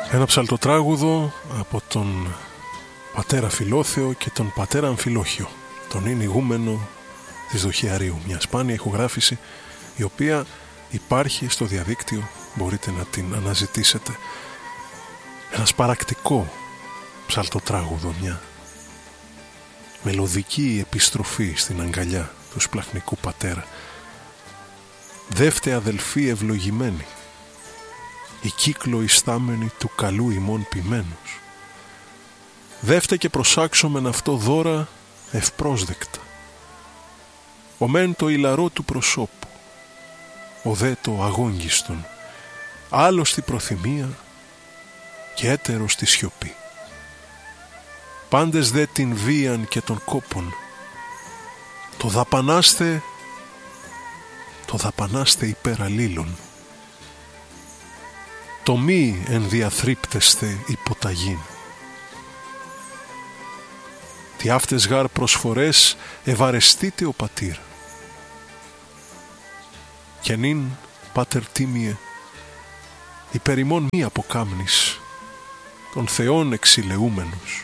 Ένα ψαλτοτράγουδο από τον πατέρα Φιλόθεο και τον πατέρα Αμφιλόχιο, τον είναι ηγούμενο της Δοχιαρίου, μια σπάνια ηχογράφηση η οποία υπάρχει στο διαδίκτυο, μπορείτε να την αναζητήσετε. Ένα σπαρακτικό ψαλτοτράγουδο, μια μελωδική επιστροφή στην αγκαλιά του σπλαχνικού πατέρα. Δεύτε αδελφοί ευλογημένοι, η κύκλο ιστάμενη του καλού ημών ποιμένους. Δεύτε και προσάξομεν αυτό δώρα ευπρόσδεκτα. Ο μεν το ηλαρό του προσώπου, ο δε το αγόγγιστον, άλλος τη προθυμία και έτερος τη σιωπή. Πάντες δε την βίαν και των κόπων, το δαπανάστε υπέρ αλλήλων, το μη ενδιαθρύπτεστε υποταγήν. Τι αυτές γάρ προσφορές ευαρεστείτε ο πατήρ. Και νυν, πάτερ τίμιε, υπέρ ημών μη αποκάμνης, των Θεών εξηλεούμενους.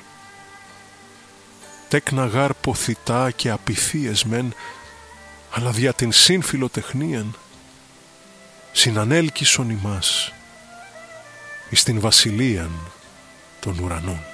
Τέκνα γάρ ποθητά και απειθίες μεν, αλλά δια την σύμφιλοτεχνίαν, συνανέλκυσον ημάς εις την βασιλείαν των ουρανών.